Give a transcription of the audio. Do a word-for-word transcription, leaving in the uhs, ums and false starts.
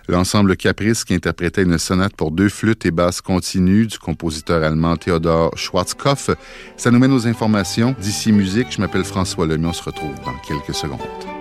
l'ensemble Caprice qui interprétait une sonate pour deux flûtes et basses continues du compositeur allemand Theodor Schwarzkopf. Ça nous mène aux informations. D'ici musique, je m'appelle François Lemay. On se retrouve dans quelques secondes.